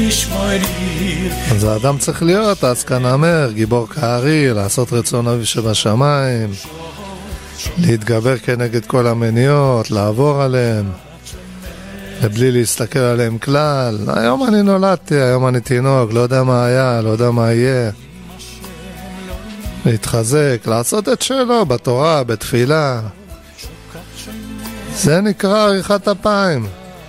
אז האדם צריך להיות אז כנמר, גיבור כארי, לעשות רצון אביו שבשמיים, להתגבר כנגד כל המניעות, לעבור עליהם ובלי להסתכל עליהם כלל. היום אני נולדתי, היום אני תינוק, לא יודע מה היה, לא יודע מה יהיה. להתחזק, לעשות את שלו בתורה, בתפילה. זה נקרא עריכת אפיים.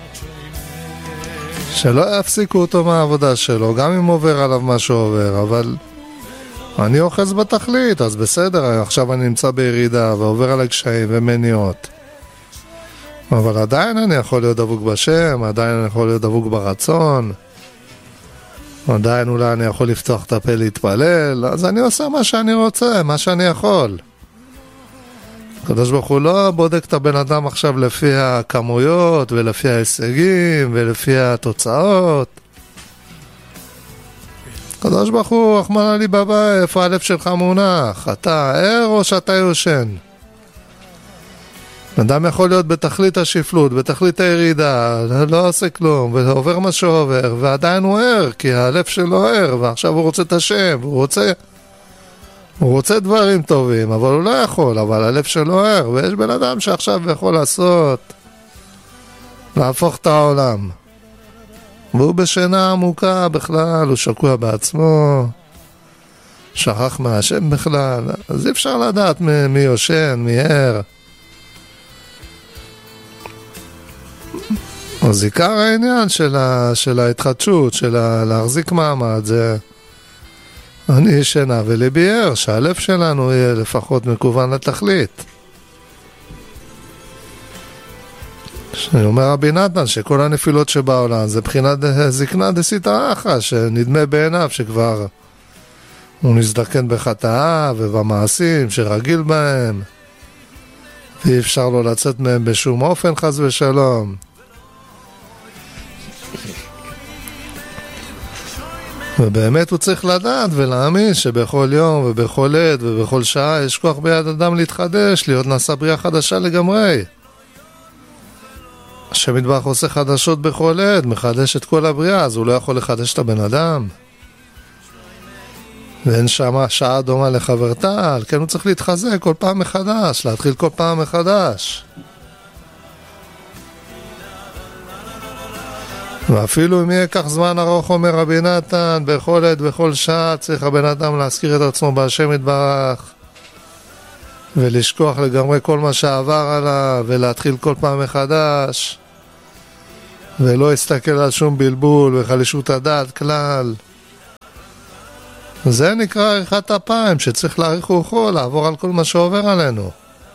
שלא יפסיקו אותו מהעבודה שלו, גם אם עובר עליו מה שעובר, אבל אני אוחז בתכלית, אז בסדר, עכשיו אני נמצא בירידה ועובר עלי קשיים ומניעות. אבל עדיין אני יכול להיות דבוק בשם, עדיין אני יכול להיות דבוק ברצון, עדיין אולי אני יכול לפתוח את הפה להתפלל, אז אני עושה מה שאני רוצה, מה שאני יכול. הקדוש ברוך הוא לא בודק את הבן אדם עכשיו לפי הכמויות ולפי ההישגים ולפי התוצאות. הקדוש ברוך הוא, רחמנא ליבך, איפה הלב שלך מונח? אתה ער או שאתה יושן? אדם יכול להיות בתכלית השפלות, בתכלית הירידה, לא עושה כלום, ועובר מה שעובר, ועדיין הוא ער, כי הלב שלו ער, ועכשיו הוא רוצה את השם, הוא רוצה דברים טובים, אבל הוא לא יכול, אבל הלב שלו ער, ויש בן אדם שעכשיו יכול לעשות, להפוך את העולם. והוא בשינה עמוקה בכלל, הוא שקוע בעצמו, שכח מהשם בכלל, אז אי אפשר לדעת מי יושן, מי ער. אז עיקר העניין של ההתחדשות, של להחזיק מעמד, זה אני ישנה וליבי ער, שהלב שלנו יהיה לפחות מקוון לתכלית. שאומר רבי נתן שכל הנפילות שבעולם זה בחינת זקנה דסיטרא אחרא, שנדמה בעיניו שכבר הוא נזדקן בחטאה ובמעשים שרגיל בהם, ואי אפשר לו לצאת מהם בשום אופן חס ושלום. ובאמת הוא צריך לדעת ולהאמין שבכל יום ובכל עת ובכל שעה יש כוח ביד אדם להתחדש, להיות נעשה בריאה חדשה לגמרי. השם יתברך עושה חדשות בכל עת, מחדש את כל הבריאה, אז הוא לא יכול לחדש את הבן אדם. ואין שמה שעה דומה לחברתה, על כן הוא צריך להתחזק כל פעם מחדש, להתחיל כל פעם מחדש. ואפילו אם יהיה כך זמן ארוך, אומר רבי נתן, בכל עת, בכל שעה, צריך הבן אדם להזכיר את עצמו בהשם יתברך, ולשכוח לגמרי כל מה שעבר עליו, ולהתחיל כל פעם מחדש, ולא יסתכל על שום בלבול וחלישות הדעת כלל. זה נקרא עריכת אפיים, שצריך להאריך רוחו, לעבור על כל מה שעובר עלינו.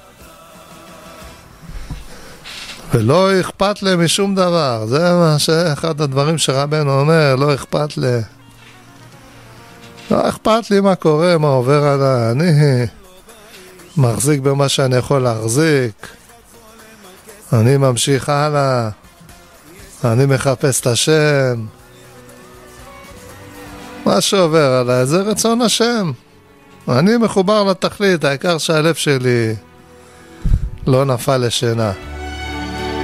ולא אכפת לי משום דבר. זה מה שאחד הדברים שרבנו אומר, לא אכפת לי. לא אכפת לי מה קורה, מה עובר עליי. אני מחזיק במה שאני יכול להחזיק. אני ממשיך הלאה. אני מחפש את השם. מה שעובר עליי זה רצון השם. אני מחובר לתכלית, העיקר שהלב שלי לא נפל לשינה.